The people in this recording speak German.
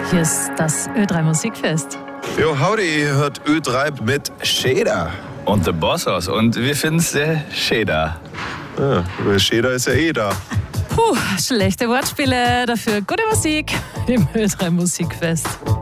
Hier ist das Ö3 Musikfest. Jo, howdy, ihr hört Ö3 mit Shader. Und The Bossos. Und wir finden es sehr Shader. Ja, weil Shader ist ja eh da. Puh, schlechte Wortspiele, dafür gute Musik im Ö3 Musikfest.